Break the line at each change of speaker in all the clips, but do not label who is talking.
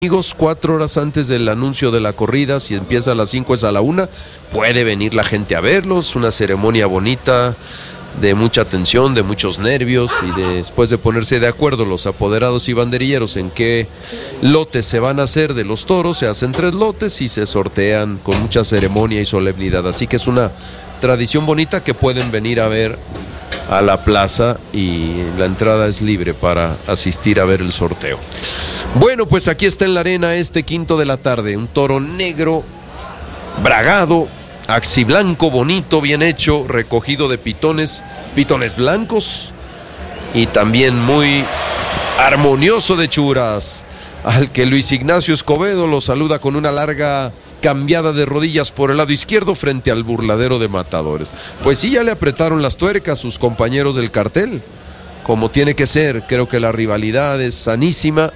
Amigos, 4 horas antes del anuncio de la corrida, si empieza a las 5 es a la 1, puede venir la gente a verlos, una ceremonia bonita, de mucha atención, de muchos nervios, y después de ponerse de acuerdo los apoderados y banderilleros en qué lotes se van a hacer de los toros, se hacen 3 lotes y se sortean con mucha ceremonia y solemnidad, así que es una tradición bonita que pueden venir a ver a la plaza y la entrada es libre para asistir a ver el sorteo. Bueno, pues aquí está en la arena este quinto de la tarde, un toro negro, bragado, axiblanco, bonito, bien hecho, recogido de pitones blancos y también muy armonioso de churas, al que Luis Ignacio Escobedo lo saluda con una larga cambiada de rodillas por el lado izquierdo frente al burladero de matadores. Pues sí, ya le apretaron las tuercas sus compañeros del cartel, como tiene que ser. Creo que la rivalidad es sanísima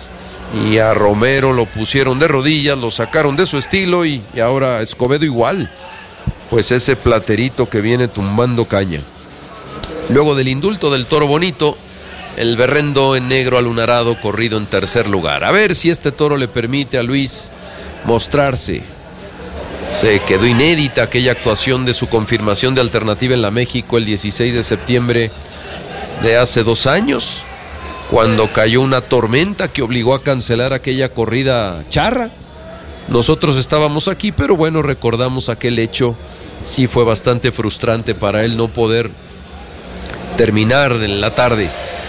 y a Romero lo pusieron de rodillas, lo sacaron de su estilo y ahora a Escobedo igual, pues ese platerito que viene tumbando caña. Luego del indulto del toro bonito, el berrendo en negro alunarado corrido en tercer lugar. A ver si este toro le permite a Luis mostrarse. Se quedó inédita aquella actuación de su confirmación de alternativa en la México el 16 de septiembre de hace 2 años, cuando cayó una tormenta que obligó a cancelar aquella corrida charra. Nosotros estábamos aquí, pero bueno, recordamos aquel hecho. Sí fue bastante frustrante para él no poder terminar en la tarde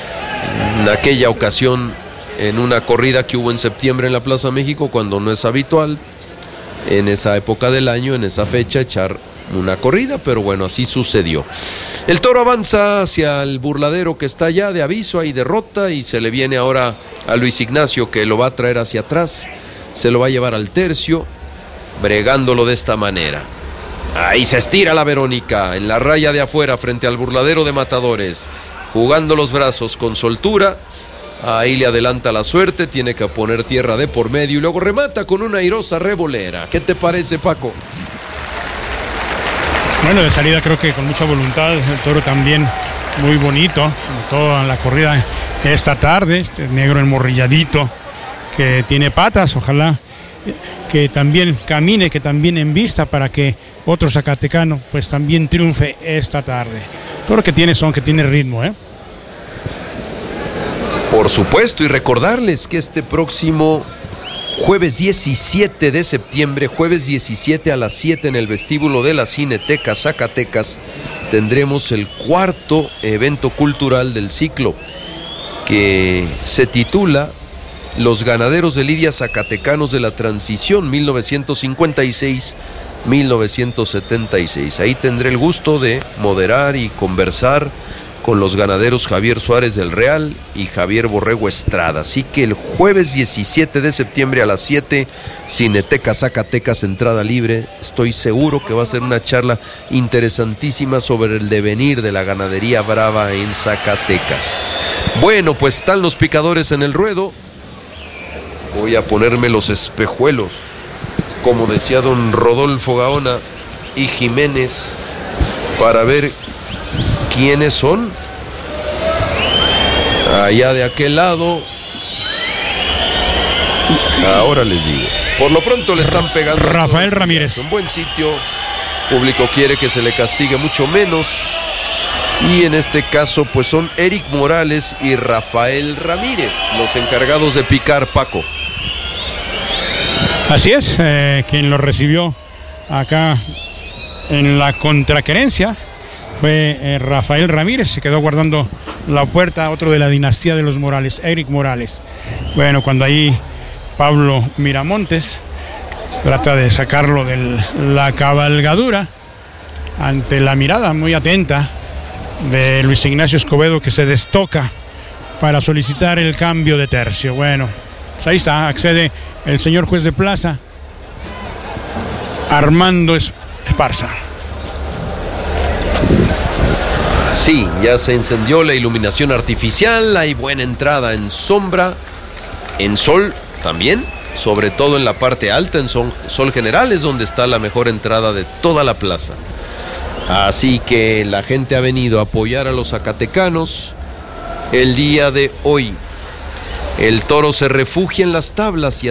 en aquella ocasión en una corrida que hubo en septiembre en la Plaza México, cuando no es habitual en esa época del año, en esa fecha, echar una corrida, pero bueno, así sucedió. El toro avanza hacia el burladero que está allá de aviso, hay derrota y se le viene ahora a Luis Ignacio, que lo va a traer hacia atrás, se lo va a llevar al tercio, bregándolo de esta manera. Ahí se estira la Verónica en la raya de afuera frente al burladero de matadores, jugando los brazos con soltura. Ahí le adelanta la suerte, tiene que poner tierra de por medio y luego remata con una airosa revolera. ¿Qué te parece, Paco?
Bueno, de salida creo que con mucha voluntad, el toro también muy bonito, como toda la corrida esta tarde, este negro enmorrilladito que tiene patas, ojalá que también camine, que también envista para que otro zacatecano pues también triunfe esta tarde. Todo lo que tiene que tiene ritmo,
Por supuesto, y recordarles que este próximo jueves 17 de septiembre, jueves 17 a las 7 en el vestíbulo de la Cineteca Zacatecas, tendremos el 4º evento cultural del ciclo, que se titula Los Ganaderos de Lidia Zacatecanos de la Transición 1956-1976. Ahí tendré el gusto de moderar y conversar con los ganaderos Javier Suárez del Real y Javier Borrego Estrada. Así que el jueves 17 de septiembre a las 7, Cineteca Zacatecas, entrada libre. Estoy seguro que va a ser una charla interesantísima sobre el devenir de la ganadería brava en Zacatecas. Bueno, pues están los picadores en el ruedo. Voy a ponerme los espejuelos, como decía don Rodolfo Gaona y Jiménez, para ver quiénes son. Allá de aquel lado, ahora les digo. Por lo pronto le están pegando
Rafael Ramírez.
Un buen sitio, público quiere que se le castigue mucho menos, y en este caso pues son Eric Morales y Rafael Ramírez los encargados de picar, Paco.
Así es, quien lo recibió acá en la contraquerencia fue Rafael Ramírez, se quedó guardando la puerta, otro de la dinastía de los Morales, Eric Morales. Bueno, cuando ahí Pablo Miramontes trata de sacarlo de la cabalgadura, ante la mirada muy atenta de Luis Ignacio Escobedo, que se destoca para solicitar el cambio de tercio. Bueno, pues ahí está, accede el señor juez de plaza, Armando Esparza.
Sí, ya se encendió la iluminación artificial, hay buena entrada en sombra, en sol también, sobre todo en la parte alta, en sol general, es donde está la mejor entrada de toda la plaza. Así que la gente ha venido a apoyar a los zacatecanos el día de hoy. El toro se refugia en las tablas y